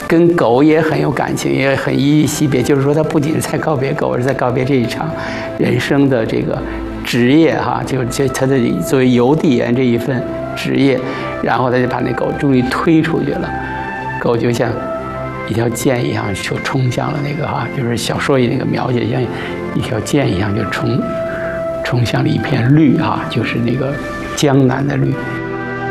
跟狗也很有感情，也很依依惜别。就是说，他不仅是在告别狗，而是在告别这一场人生的这个职业哈，就是他的作为邮递员这一份职业。然后他就把那狗终于推出去了，狗就像一条箭一样就冲向了那个哈，就是小说里那个描写，像一条箭一样就冲向了一片绿哈，就是那个江南的绿。